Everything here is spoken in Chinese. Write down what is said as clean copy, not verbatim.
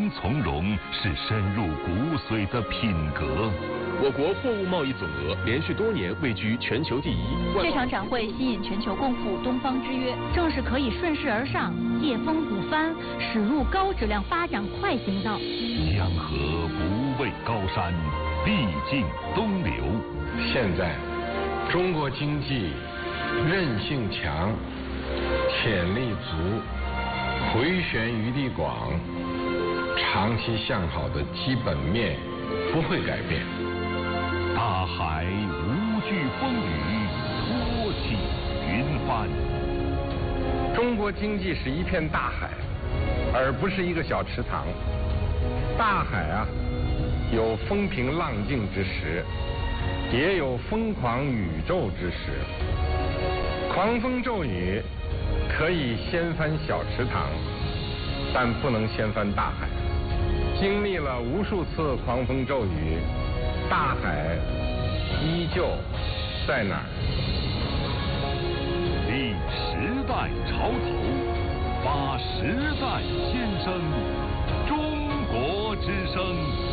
能从容是深入骨髓的品格。 我国货物贸易总额连续多年位居全球第一。 这场展会吸引全球共赴东方之约，正是可以顺势而上，借风鼓帆，驶入高质量发展快行道。 江河不畏高山，毕竟东流。 现在，中国经济韧性强，潜力足，回旋余地广，长期向好的基本面不会改变。 大海无惧风雨，托起云帆。 中国经济是一片大海，而不是一个小池塘。大海啊，有风平浪静之时，也有疯狂宇宙之时。狂风骤雨可以掀翻小池塘，但不能掀翻大海。经历了无数次狂风骤雨，大海依旧在那儿。 立时代潮头，发时代先声，中国之声。